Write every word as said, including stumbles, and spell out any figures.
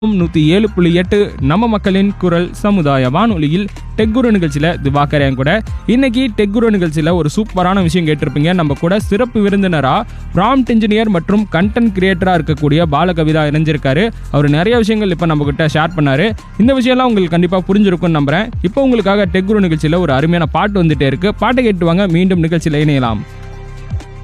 நூத்தி ஏழு புள்ளி எட்டு நம்ம மக்களின் குரல் சமுதாய வானொலியில் டெக்குரு நிகழ்ச்சியில திவாகரன் கூட இன்னைக்கு டெக்குரு நிகழ்ச்சியில ஒரு சூப்பரான விஷயம் கேட்டிருப்பீங்க. நம்ம கூட சிறப்பு விருந்தினரா ப்ராம்ப்ட் இன்ஜினியர் மற்றும் கண்டென்ட் கிரியேட்டரா இருக்கக்கூடிய பாலகவிதா இணைஞ்சிருக்காரு. அவர் நிறைய விஷயங்கள் இப்ப நம்ம கிட்ட ஷேர் பண்ணாரு. இந்த விஷயம்லாம் உங்களுக்கு கண்டிப்பா புரிஞ்சிருக்கும்னு நம்புறேன். இப்போ உங்களுக்காக டெக்குரு நிகழ்ச்சியில ஒரு அருமையான பாட்டு வந்துட்டே இருக்கு. பாட்டை கேட்டு வாங்க, மீண்டும் நிகழ்ச்சியில இணையலாம்.